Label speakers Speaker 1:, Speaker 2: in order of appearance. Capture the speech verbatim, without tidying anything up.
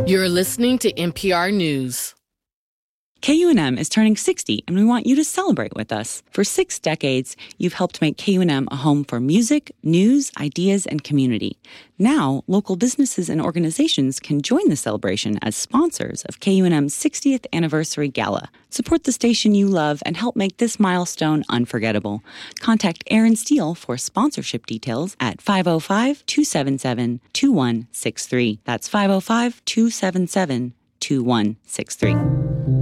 Speaker 1: You're listening to N P R News.
Speaker 2: K U N M is turning sixty, and we want you to celebrate with us. For six decades, you've helped make K U N M a home for music, news, ideas, and community. Now, local businesses and organizations can join the celebration as sponsors of K U N M's sixtieth Anniversary Gala. Support the station you love and help make this milestone unforgettable. Contact Aaron Steele for sponsorship details at five oh five, two seven seven, two one six three. That's five oh five, two seven seven, two one six three.